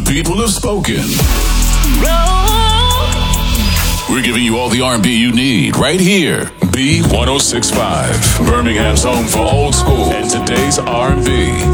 people have spoken. We're giving you all the R&B you need right here. B1065, Birmingham's home for old school and today's R&B.